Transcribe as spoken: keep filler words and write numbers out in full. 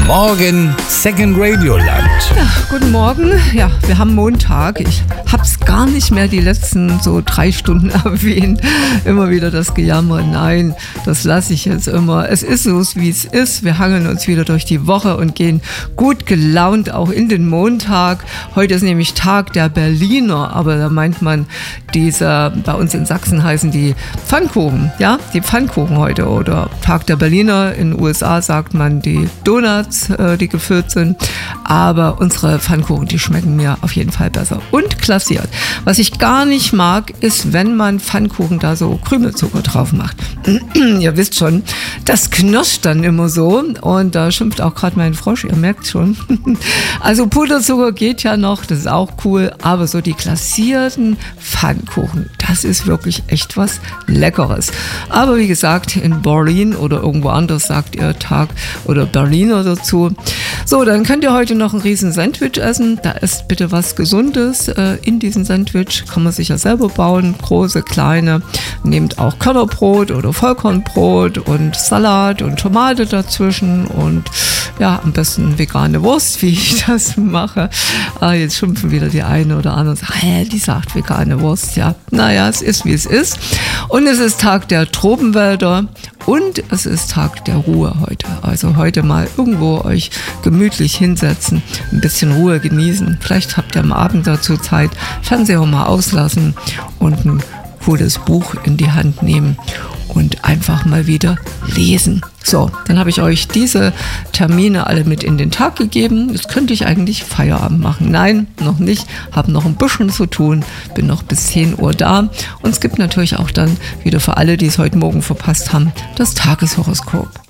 Morgen Second Radio Lunch. Ja, guten Morgen. Ja, wir haben Montag. Ich hab's gar nicht mehr die letzten so drei Stunden erwähnt. Immer wieder das Gejammer. Nein, das lasse ich jetzt immer. Es ist so, wie es ist. Wir hangeln uns wieder durch die Woche und gehen gut gelaunt auch in den Montag. Heute ist nämlich Tag der Berliner, aber da meint man, dieser, bei uns in Sachsen heißen die Pfannkuchen. Ja, die Pfannkuchen heute oder Tag der Berliner. In den U S A sagt man die Donuts, die gefüllt sind, aber unsere Pfannkuchen, die schmecken mir auf jeden Fall besser und klassiert. Was ich gar nicht mag, ist, wenn man Pfannkuchen da so Krümelzucker drauf macht. Ihr wisst schon, das knirscht dann immer so und da schimpft auch gerade mein Frosch, ihr merkt schon. Also Puderzucker geht ja noch, das ist auch cool, aber so die glasierten Pfannkuchen, das ist wirklich echt was Leckeres. Aber wie gesagt, in Berlin oder irgendwo anders sagt ihr Tag oder Berliner dazu. So, dann könnt ihr heute noch ein riesen Sandwich essen. Da ist bitte was Gesundes äh, in diesem Sandwich. Kann man sich ja selber bauen, große, kleine. Nehmt auch Körnerbrot oder Vollkornbrot und Salat und Tomate dazwischen und ja, am besten vegane Wurst, wie ich das mache. Ah, jetzt schimpfen wieder die eine oder andere. Hä, die sagt vegane Wurst. Ja, naja, es ist, wie es ist. Und es ist Tag der Tropenwälder. Und es ist Tag der Ruhe heute. Also heute mal irgendwo euch gemütlich hinsetzen, ein bisschen Ruhe genießen. Vielleicht habt ihr am Abend dazu Zeit, Fernseher mal auslassen und ein cooles Buch in die Hand nehmen und einfach mal wieder lesen. So, dann habe ich euch diese Termine alle mit in den Tag gegeben. Jetzt könnte ich eigentlich Feierabend machen. Nein, noch nicht. Habe noch ein bisschen zu tun. Bin noch bis zehn Uhr da. Und es gibt natürlich auch dann wieder für alle, die es heute Morgen verpasst haben, das Tageshoroskop.